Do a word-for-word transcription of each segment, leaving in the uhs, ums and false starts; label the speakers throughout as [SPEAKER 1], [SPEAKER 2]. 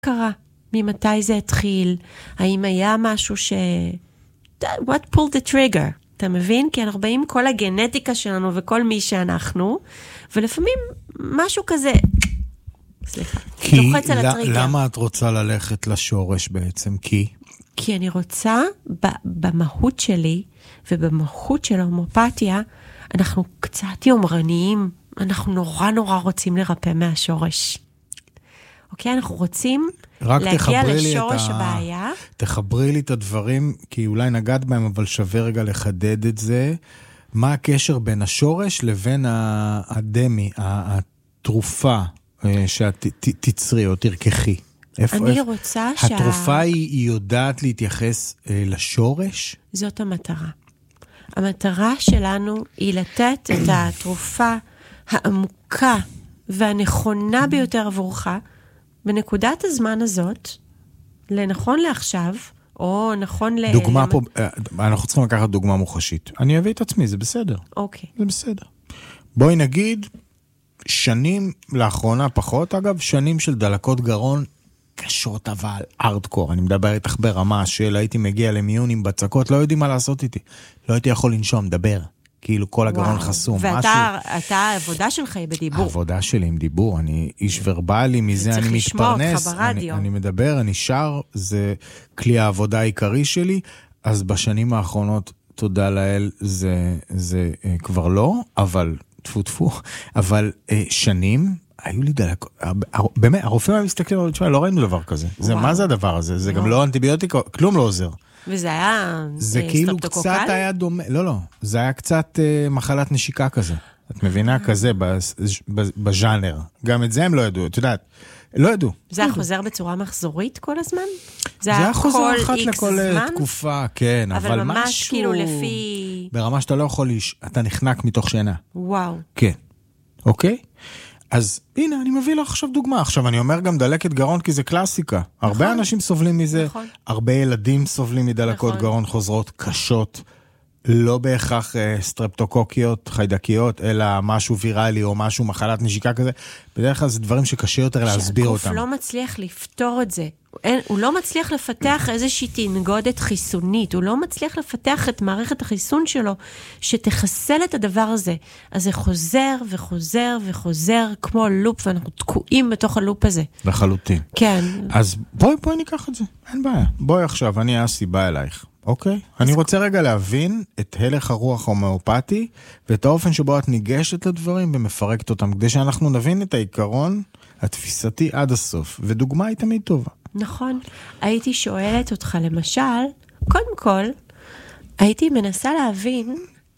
[SPEAKER 1] קרה? ממתי זה התחיל? האם היה משהו ש... What pulled the trigger? אתה מבין? כי אנחנו באים כל הגנטיקה שלנו וכל מי שאנחנו, ולפעמים משהו כזה... סליחה.
[SPEAKER 2] כי למה את רוצה ללכת לשורש בעצם? כי?
[SPEAKER 1] כי אני רוצה, במהות שלי, ובמהות של ההומופתיה, אנחנו קצת יומרניים, אנחנו נורא נורא רוצים לרפא מהשורש. אוקיי? אנחנו רוצים להגיע לשורש הבעיה.
[SPEAKER 2] תחברי לי את הדברים, כי אולי נגעת בהם, אבל שווה רגע לחדד את זה. מה הקשר בין השורש לבין הדמי, התרופה שאת תצרי או תרככי?
[SPEAKER 1] אני רוצה שה...
[SPEAKER 2] התרופה היא יודעת להתייחס לשורש?
[SPEAKER 1] זאת המטרה. המטרה שלנו היא לתת את התרופה העמוקה והנכונה ביותר עבורך, בנקודת הזמן הזאת, לנכון לעכשיו, או נכון ל...
[SPEAKER 2] דוגמה פה, אנחנו צריכים לקחת דוגמה מוחשית. אני אביא את עצמי, זה בסדר.
[SPEAKER 1] אוקיי.
[SPEAKER 2] זה בסדר. בואי נגיד, שנים, לאחרונה פחות אגב, שנים של דלקות גרון, קשות אבל ארדקור. אני מדבר איתך ברמה של הייתי מגיע למיון עם בצקות, לא יודעים מה לעשות איתי. לא הייתי יכול לנשום, דבר. כאילו כל הגרון חסום.
[SPEAKER 1] ואתה, אתה, העבודה שלך היא בדיבור.
[SPEAKER 2] העבודה שלי עם דיבור, אני איש ורבלי, מזה אני מתפרנס, אני, אני מדבר, אני שר, זה כלי העבודה העיקרי שלי, אז בשנים האחרונות, תודה לאל, זה, זה אה, כבר לא, אבל, תפו תפו, אבל אה, שנים, היו לי דלק, באמת, הרופאים היו מסתכלים, לא ראינו דבר כזה. זה, מה זה הדבר הזה? זה גם לא אנטיביוטיקה, כלום לא עוזר.
[SPEAKER 1] וזה היה
[SPEAKER 2] זה כאילו קצת היה דומה, לא, לא, זה היה קצת uh, מחלת נשיקה כזה. את מבינה כזה בז'אנר. גם את זה הם לא ידעו, את יודעת, לא ידעו.
[SPEAKER 1] זה היה חוזר בצורה מחזורית כל הזמן?
[SPEAKER 2] זה היה חוזר אחת לכל תקופה, כן, אבל משהו...
[SPEAKER 1] אבל ממש כאילו לפי...
[SPEAKER 2] ברמה שאתה לא יכול, אתה נחנק מתוך שינה.
[SPEAKER 1] וואו.
[SPEAKER 2] כן, אוקיי? אז הנה, אני מביא לך עכשיו דוגמה. עכשיו, אני אומר גם דלקת גרון, כי זה קלאסיקה. נכון. הרבה אנשים סובלים מזה, נכון. הרבה ילדים סובלים מדלקות נכון. גרון חוזרות קשות, לא בהכרח uh, סטרפטוקוקיות, חיידקיות, אלא משהו ויראלי או משהו מחלת נשיקה כזה. בדרך כלל זה דברים שקשה יותר להסביר אותם.
[SPEAKER 1] שהגוף לא מצליח לפתור את זה. אין, הוא לא מצליח לפתח איזושהי תנגודת חיסונית, הוא לא מצליח לפתח את מערכת החיסון שלו, שתחסל את הדבר הזה. אז זה חוזר וחוזר וחוזר, כמו לופ, ואנחנו תקועים בתוך הלופ הזה.
[SPEAKER 2] לחלוטין.
[SPEAKER 1] כן.
[SPEAKER 2] אז בואי, בואי ניקח את זה, אין בעיה. בואי עכשיו, אני אעשי, בא אלייך. אוקיי? אני רוצה רגע להבין את הלך הרוח ההומאופתי, ואת האופן שבו את ניגשת לדברים ומפרקת אותם, כדי שאנחנו נבין את העיקרון התפיסתי עד הסוף. ודוגמה היא תמיד טובה.
[SPEAKER 1] נכון. הייתי שואלת אותך למשל, קודם כל, הייתי מנסה להבין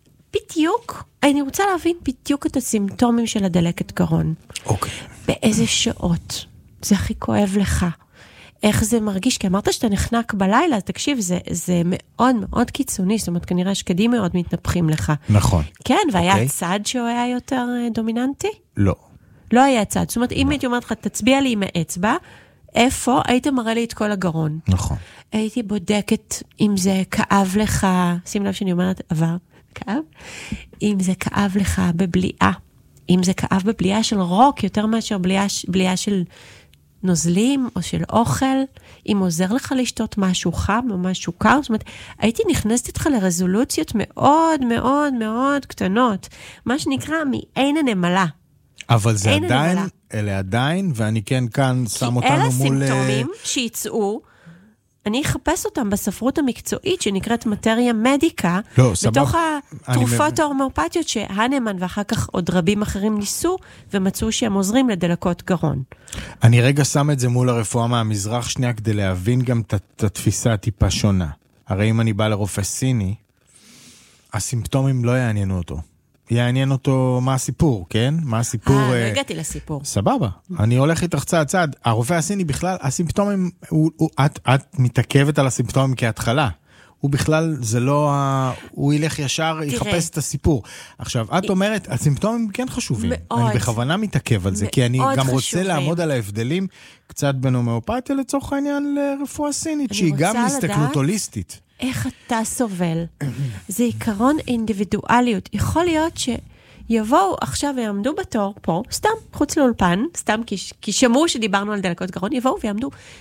[SPEAKER 1] בדיוק, אני רוצה להבין בדיוק את הסימפטומים של הדלקת גרון.
[SPEAKER 2] אוקיי.
[SPEAKER 1] באיזה שעות זה הכי כואב לך. איך זה מרגיש? כי אמרת שאתה נחנק בלילה, אז תקשיב, זה, זה מאוד מאוד קיצוני, זאת אומרת, כנראה שקדים מאוד מתנפחים לך.
[SPEAKER 2] נכון.
[SPEAKER 1] כן, והיה okay. צד שהוא היה יותר דומיננטי?
[SPEAKER 2] לא.
[SPEAKER 1] לא היה צד. זאת אומרת, אם הייתי אומרת לך, תצביע לי עם האצבע, איפה? היית מראה לי את כל הגרון.
[SPEAKER 2] נכון.
[SPEAKER 1] הייתי בודקת אם זה כאב לך, שים לב שאני אומרת עבר, כאב? אם זה כאב לך בבליעה, אם זה כאב בבליעה של רוק, יותר מאשר בליעה, בליעה של נוזלים או של אוכל, אם עוזר לך לשתות משהו חם או משהו קר, זאת אומרת, הייתי נכנסת איתך לרזולוציות מאוד מאוד מאוד קטנות, מה שנקרא מעין הנמלה.
[SPEAKER 2] אבל זה עדיין, אלה עדיין, ואני כן כאן שם אותנו מול...
[SPEAKER 1] כי אלה סימפטומים שיצאו, אני אחפש אותם בספרות המקצועית שנקראת מטריה מדיקה,
[SPEAKER 2] לא,
[SPEAKER 1] בתוך התרופות ההומאופתיות שהנמן ואחר כך עוד רבים אחרים ניסו, ומצאו שהם עוזרים לדלקות גרון.
[SPEAKER 2] אני רגע שם את זה מול הרפואה מהמזרח שנייה, כדי להבין גם את התפיסה הטיפה שונה. הרי אם אני בא לרופא סיני, הסימפטומים לא יעניינו אותו. יעניין אותו מה הסיפור, כן? מה הסיפור...
[SPEAKER 1] אה, לא הגעתי לסיפור.
[SPEAKER 2] סבבה. אני הולך איתך צעד צעד. הרופא הסיני בכלל, הסימפטומים, הוא, הוא, את, את מתעכבת על הסימפטומים כהתחלה. הוא בכלל, זה לא... הוא ילך ישר, יחפש את הסיפור. עכשיו, את אומרת, הסימפטומים כן חשובים. מאוד. אני בכוונה מתעכב על זה, כי אני גם רוצה לעמוד על ההבדלים קצת בין הומאופתיה לצורך העניין לרפואה סינית, שהיא גם הסתכלות הוליסטית.
[SPEAKER 1] איך אתה סובל? זה עיקרון אינדיבידואליות. יכול להיות שיבואו עכשיו ויעמדו בתור פה, סתם, חוץ לאולפן, סתם כי, כי שמעו שדיברנו על דלקות גרון, יבואו ויעמדו